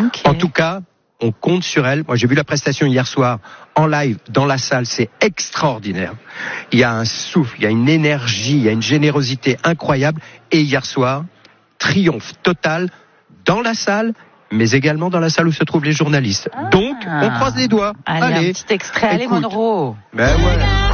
Okay. En tout cas, on compte sur elle. Moi, j'ai vu la prestation hier soir en live dans la salle. C'est extraordinaire. Il y a un souffle, il y a une énergie, il y a une générosité incroyable. Et hier soir, triomphe total dans la salle, mais également dans la salle où se trouvent les journalistes. Donc, on croise les doigts. Allez, un petit extrait. Allez, écoute. Monroe. Ben ouais.